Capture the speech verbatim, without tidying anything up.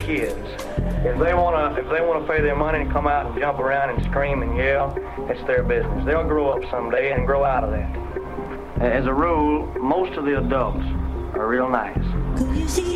kids. If they want to, if they want to pay their money and come out and jump around and scream and yell, it's their business. They'll grow up someday and grow out of that. As a rule, most of the adults are real nice.